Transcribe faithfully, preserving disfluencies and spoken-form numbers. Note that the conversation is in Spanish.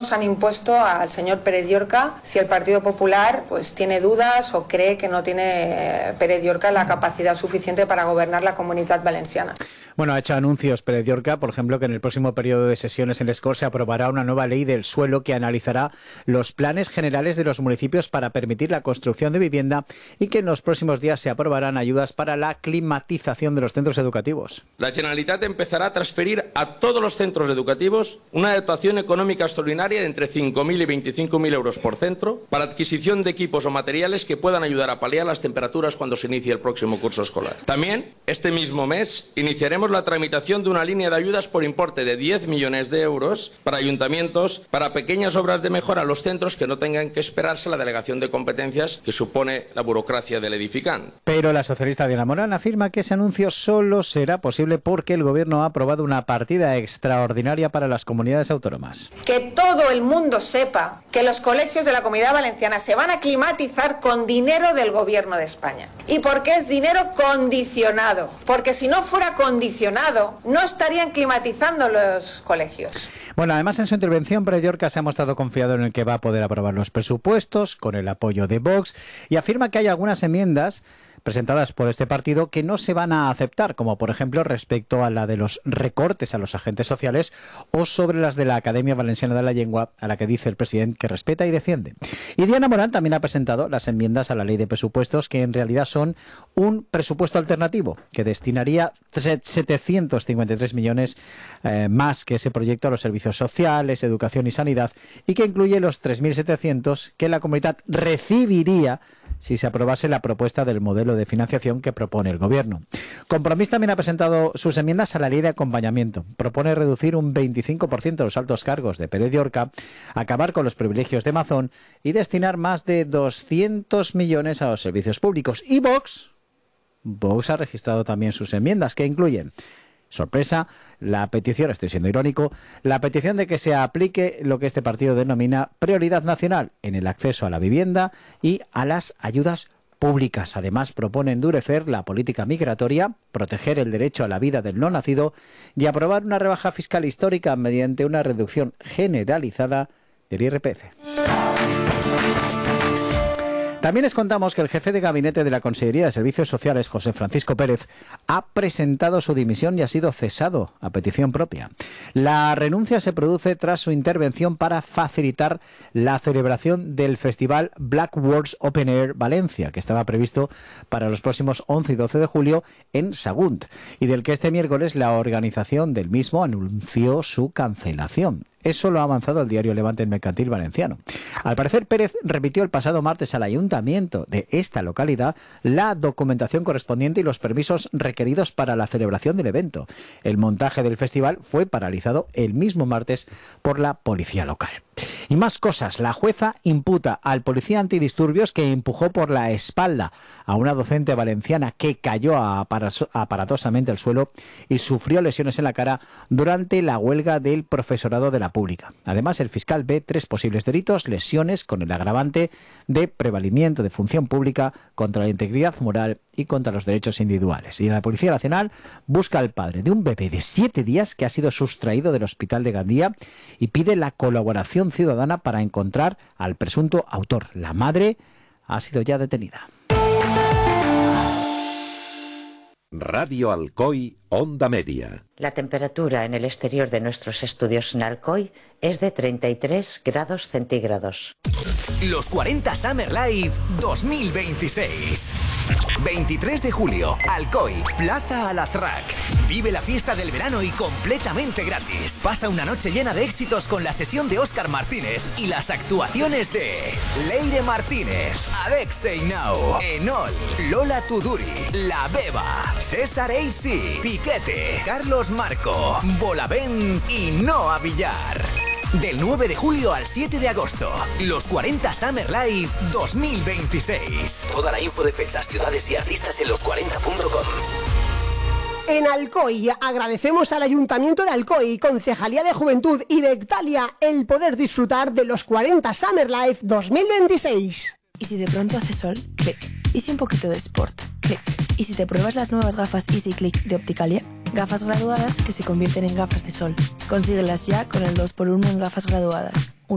ciudadanos han impuesto al señor Pérez Llorca si el Partido Popular pues tiene dudas o cree que no tiene Pérez Llorca la capacidad suficiente para gobernar la Comunitat Valenciana. Bueno, ha hecho anuncios Pérez Llorca, por ejemplo, que en el próximo periodo de sesiones en Les Corts se aprobará una nueva ley del suelo que analizará los planes generales de los municipios para permitir la construcción de vivienda y que en los próximos días se aprobarán ayudas para la climatización de los centros educativos. La Generalitat empezará a transferir a todos los centros educativos una dotación económica extraordinaria de entre cinco mil y veinticinco mil euros por centro para adquisición de equipos o materiales que puedan ayudar a paliar las temperaturas cuando se inicie el próximo curso escolar. También, este mismo mes, iniciaremos la tramitación de una línea de ayudas por importe de diez millones de euros para ayuntamientos para pequeñas obras de mejora a los centros que no tengan que esperarse la delegación de competencias que supone la burocracia del edificante. Pero la socialista Diana Morán afirma que ese anuncio solo será posible porque el Gobierno ha aprobado una partida extraordinaria para las comunidades autónomas. Que todo el mundo sepa que los colegios de la Comunidad Valenciana se van a climatizar con dinero del Gobierno de España. ¿Y por qué es dinero condicionado? Porque si no fuera condicionado, no estarían climatizando los colegios. Bueno, además en su intervención Pérez Llorca se ha mostrado confiado en el que va a poder aprobar los presupuestos con el apoyo de Vox y afirma que hay algunas enmiendas presentadas por este partido que no se van a aceptar, como por ejemplo respecto a la de los recortes a los agentes sociales o sobre las de la Academia Valenciana de la Lengua, a la que dice el presidente que respeta y defiende. Y Diana Morán también ha presentado las enmiendas a la ley de presupuestos, que en realidad son un presupuesto alternativo que destinaría setecientos cincuenta y tres millones eh, más que ese proyecto a los servicios sociales, educación y sanidad, y que incluye los tres mil setecientos que la comunidad recibiría si se aprobase la propuesta del modelo de financiación que propone el Gobierno. Compromís también ha presentado sus enmiendas a la ley de acompañamiento. Propone reducir un veinticinco por ciento los altos cargos de Pérez Llorca, acabar con los privilegios de Mazón y destinar más de doscientos millones a los servicios públicos. Y Vox, Vox ha registrado también sus enmiendas, que incluyen, sorpresa, la petición, estoy siendo irónico, la petición de que se aplique lo que este partido denomina prioridad nacional en el acceso a la vivienda y a las ayudas públicas. Además, propone endurecer la política migratoria, proteger el derecho a la vida del no nacido y aprobar una rebaja fiscal histórica mediante una reducción generalizada del I R P F. También les contamos que el jefe de gabinete de la Consellería de Servicios Sociales, José Francisco Pérez, ha presentado su dimisión y ha sido cesado a petición propia. La renuncia se produce tras su intervención para facilitar la celebración del festival Black Words Open Air Valencia, que estaba previsto para los próximos once y doce de julio en Sagunt, y del que este miércoles la organización del mismo anunció su cancelación. Eso lo ha avanzado el diario Levante Mercantil Valenciano. Al parecer, Pérez repitió el pasado martes al ayuntamiento de esta localidad la documentación correspondiente y los permisos requeridos para la celebración del evento. El montaje del festival fue paralizado el mismo martes por la policía local. Y más cosas. La jueza imputa al policía antidisturbios que empujó por la espalda a una docente valenciana que cayó aparatosamente al suelo y sufrió lesiones en la cara durante la huelga del profesorado de la pública. Además, el fiscal ve tres posibles delitos, lesiones con el agravante de prevalimiento de función pública contra la integridad moral y contra los derechos individuales. Y la Policía Nacional busca al padre de un bebé de siete días que ha sido sustraído del hospital de Gandía y pide la colaboración ciudadana para encontrar al presunto autor. La madre ha sido ya detenida. Radio Alcoy, Onda Media. La temperatura en el exterior de nuestros estudios en Alcoy es de treinta y tres grados centígrados. Los cuarenta Summer Live dos mil veintiséis. veintitrés de julio, Alcoy, Plaza Alazraq. Vive la fiesta del verano y completamente gratis. Pasa una noche llena de éxitos con la sesión de Óscar Martínez y las actuaciones de Leire Martínez, Alexei Nau, Enol, Lola Tuduri, La Beba, César A C, Piquete, Carlos Marco, Bolavent y Noa Villar. Del nueve de julio al siete de agosto, los cuarenta Summer Live dos mil veintiséis. Toda la info de fechas, ciudades y artistas en los cuarenta punto com. En Alcoy agradecemos al Ayuntamiento de Alcoy, Concejalía de Juventud y Bectalia el poder disfrutar de los cuarenta Summer Live dos mil veintiséis. ¿Y si de pronto hace sol? Clic. ¿Y si un poquito de sport? Clic. ¿Y si te pruebas las nuevas gafas Easy Click de Opticalia? Gafas graduadas que se convierten en gafas de sol. Consíguelas ya con el dos por uno en gafas graduadas.